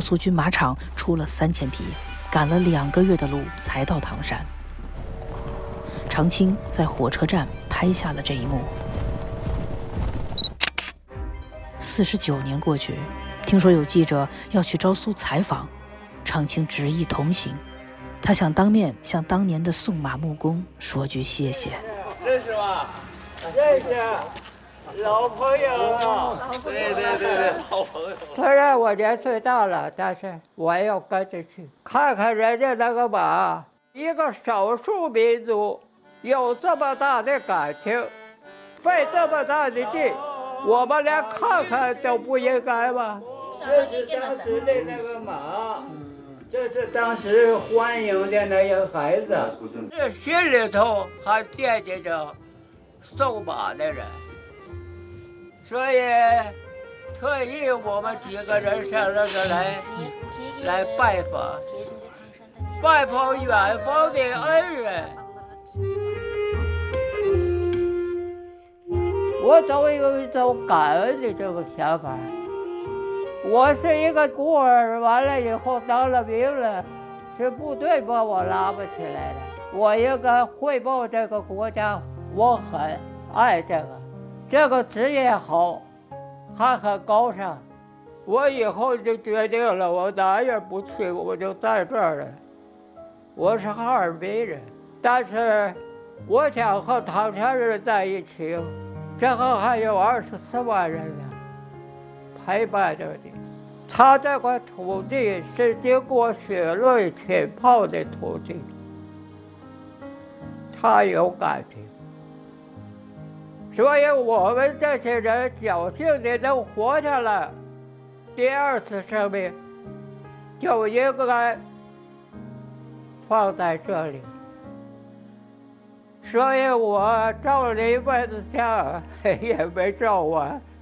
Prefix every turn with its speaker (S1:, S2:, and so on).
S1: 苏军马场出了3000匹，赶了2个月的路才到唐山。常青在火车站拍下了这一幕。49年过去，听说有记者要去昭苏采访，常青执意同行。他想当面向当年的送马木工说句谢谢。
S2: 认识吗？认识，老朋友了。对，好朋友。
S3: 虽然我年岁大了，但是我也要跟着去看看人家那个马。一个少数民族有这么大的感情，费这么大的劲，我们连看看都不应该吗？
S2: 这是当时的那个马。这是当时欢迎的那些孩子，这心里头还惦记着送马的人，所以特意我们几个人上那个来拜访远方的恩人。我总有一种感恩的这个想法。我是一个孤儿，完了以后当了兵了，是部队把我拉不起来的。我应该汇报这个国家，我很爱这个职业好，还很高尚。我以后就决定了，我哪也不去，我就在这儿了。我是哈尔滨人，但是我想和唐山人在一起，这后还有24万人呢。陪伴着你，他这块土地是经过血泪浸泡的土地，他有感情，所以我们这些人侥幸的能活下来，第2次生命就应该放在这里。所以我照了一辈子相也没照完。